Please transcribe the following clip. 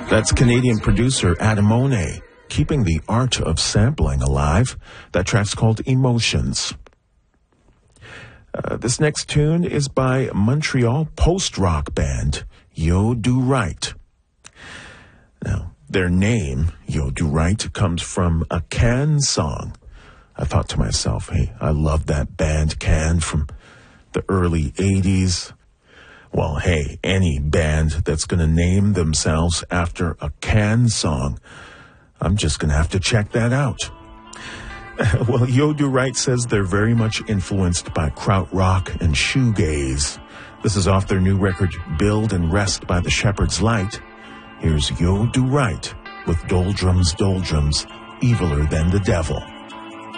That's Canadian producer Adam Monet, keeping the art of sampling alive. That track's called Emotions. This next tune is by Montreal post-rock band Yo Do Right. Now, their name, Yo Do Right, comes from a Can song. I thought to myself, hey, I love that band Can from the early 80s. Well, hey, any band that's going to name themselves after a Can song, I'm just going to have to check that out. Well, Yo Do Right says they're very much influenced by krautrock and shoegaze. This is off their new record, Build and Rest by the Shepherd's Light. Here's Yo Do Right with Doldrums, Doldrums, Eviler Than the Devil.